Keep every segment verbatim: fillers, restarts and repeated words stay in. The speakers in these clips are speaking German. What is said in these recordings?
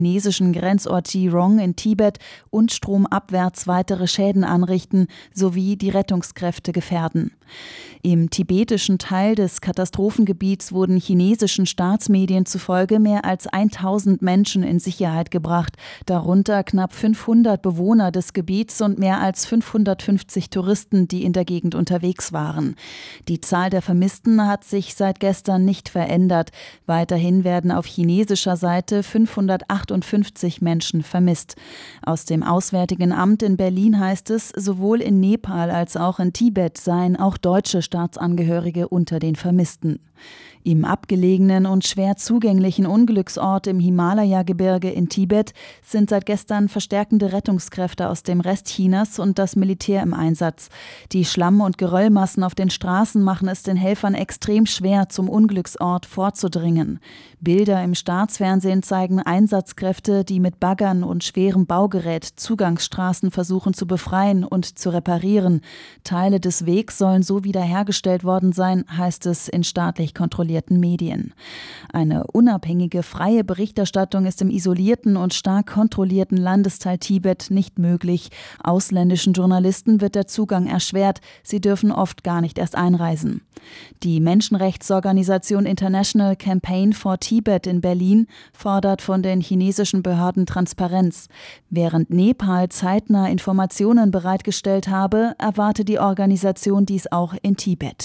chinesischen Grenzort Jirong in Tibet und stromabwärts weitere Schäden anrichten sowie die Rettungskräfte gefährden. Im tibetischen Teil des Katastrophengebiets wurden chinesischen Staatsmedien zufolge mehr als tausend Menschen in Sicherheit gebracht, darunter knapp fünfhundert Bewohner des Gebiets und mehr als fünfhundertfünfzig Touristen, die in der Gegend unterwegs waren. Die Zahl der Vermissten hat sich seit gestern nicht verändert. Weiterhin werden auf chinesischer Seite fünfhundertachtundfünfzig Menschen vermisst. Aus dem Auswärtigen Amt in Berlin heißt es, sowohl in Nepal als auch in Tibet seien auch deutsche Staatsangehörige unter den Vermissten. Im abgelegenen und schwer zugänglichen Unglücksort im Himalaya-Gebirge in Tibet sind seit gestern verstärkende Rettungskräfte aus dem Rest Chinas und das Militär im Einsatz. Die Schlamm- und Geröllmassen auf den Straßen machen es den Helfern extrem schwer, zum Unglücksort vorzudringen. Bilder im Staatsfernsehen zeigen Einsatzkräfte, die mit Baggern und schwerem Baugerät Zugangsstraßen versuchen zu befreien und zu reparieren. Teile des Wegs sollen so wiederhergestellt worden sein, heißt es in staatlich kontrollierten Medien. Eine unabhängige, freie Berichterstattung ist im isolierten und stark kontrollierten Landesteil Tibet nicht möglich. Ausländischen Journalisten wird der Zugang erschwert. Sie dürfen oft gar nicht erst einreisen. Die Menschenrechtsorganisation International Campaign for Tibet in Berlin fordert von den chinesischen Behörden Transparenz. Während Nepal zeitnah Informationen bereitgestellt habe, erwarte die Organisation dies auch in Tibet.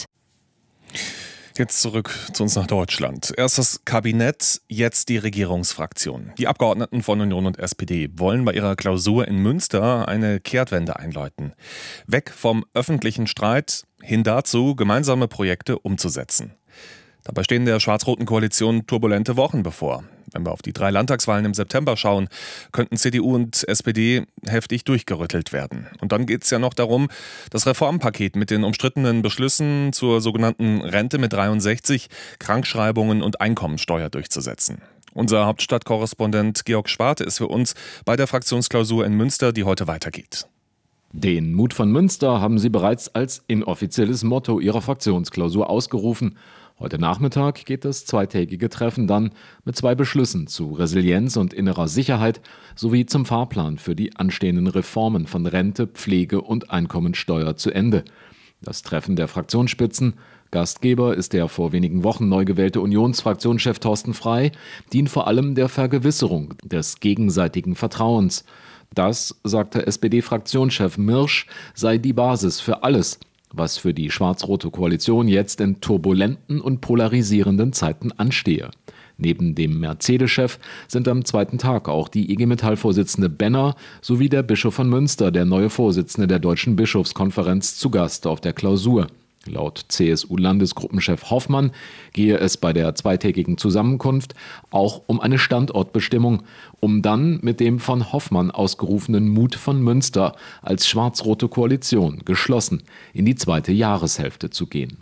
Jetzt zurück zu uns nach Deutschland. Erst das Kabinett, jetzt die Regierungsfraktion. Die Abgeordneten von Union und S P D wollen bei ihrer Klausur in Münster eine Kehrtwende einläuten. Weg vom öffentlichen Streit, hin dazu, gemeinsame Projekte umzusetzen. Dabei stehen der schwarz-roten Koalition turbulente Wochen bevor. Wenn wir auf die drei Landtagswahlen im September schauen, könnten C D U und S P D heftig durchgerüttelt werden. Und dann geht es ja noch darum, das Reformpaket mit den umstrittenen Beschlüssen zur sogenannten Rente mit dreiundsechzig, Krankschreibungen und Einkommensteuer durchzusetzen. Unser Hauptstadtkorrespondent Georg Schwarte ist für uns bei der Fraktionsklausur in Münster, die heute weitergeht. Den Mut von Münster haben sie bereits als inoffizielles Motto ihrer Fraktionsklausur ausgerufen. Heute Nachmittag geht das zweitägige Treffen dann mit zwei Beschlüssen zu Resilienz und innerer Sicherheit sowie zum Fahrplan für die anstehenden Reformen von Rente, Pflege und Einkommensteuer zu Ende. Das Treffen der Fraktionsspitzen, Gastgeber ist der vor wenigen Wochen neu gewählte Unionsfraktionschef Thorsten Frey, dient vor allem der Vergewisserung des gegenseitigen Vertrauens. Das, sagte S P D-Fraktionschef Mirsch, sei die Basis für alles, was für die schwarz-rote Koalition jetzt in turbulenten und polarisierenden Zeiten anstehe. Neben dem Mercedes-Chef sind am zweiten Tag auch die I G Metall-Vorsitzende Benner sowie der Bischof von Münster, der neue Vorsitzende der Deutschen Bischofskonferenz, zu Gast auf der Klausur. Laut C S U-Landesgruppenchef Hoffmann gehe es bei der zweitägigen Zusammenkunft auch um eine Standortbestimmung, um dann mit dem von Hoffmann ausgerufenen Mut von Münster als schwarz-rote Koalition geschlossen in die zweite Jahreshälfte zu gehen.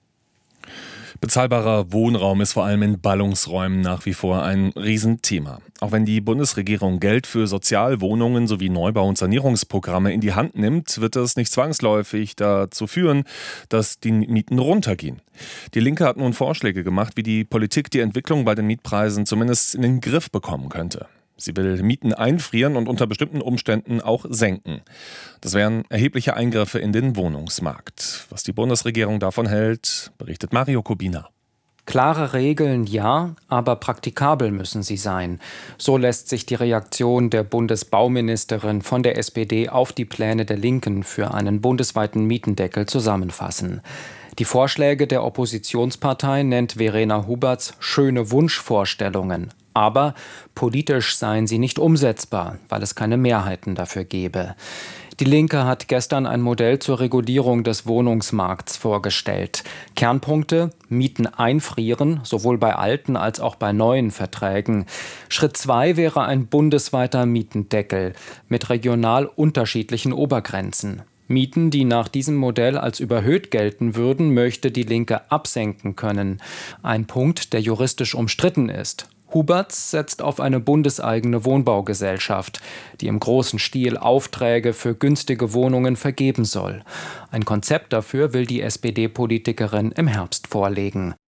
Bezahlbarer Wohnraum ist vor allem in Ballungsräumen nach wie vor ein Riesenthema. Auch wenn die Bundesregierung Geld für Sozialwohnungen sowie Neubau- und Sanierungsprogramme in die Hand nimmt, wird das nicht zwangsläufig dazu führen, dass die Mieten runtergehen. Die Linke hat nun Vorschläge gemacht, wie die Politik die Entwicklung bei den Mietpreisen zumindest in den Griff bekommen könnte. Sie will Mieten einfrieren und unter bestimmten Umständen auch senken. Das wären erhebliche Eingriffe in den Wohnungsmarkt. Was die Bundesregierung davon hält, berichtet Mario Kubina. Klare Regeln ja, aber praktikabel müssen sie sein. So lässt sich die Reaktion der Bundesbauministerin von der S P D auf die Pläne der Linken für einen bundesweiten Mietendeckel zusammenfassen. Die Vorschläge der Oppositionspartei nennt Verena Huberts schöne Wunschvorstellungen. Aber politisch seien sie nicht umsetzbar, weil es keine Mehrheiten dafür gäbe. Die Linke hat gestern ein Modell zur Regulierung des Wohnungsmarkts vorgestellt. Kernpunkte: Mieten einfrieren, sowohl bei alten als auch bei neuen Verträgen. Schritt zwei wäre ein bundesweiter Mietendeckel mit regional unterschiedlichen Obergrenzen. Mieten, die nach diesem Modell als überhöht gelten würden, möchte die Linke absenken können. Ein Punkt, der juristisch umstritten ist. Huberts setzt auf eine bundeseigene Wohnbaugesellschaft, die im großen Stil Aufträge für günstige Wohnungen vergeben soll. Ein Konzept dafür will die S P D-Politikerin im Herbst vorlegen.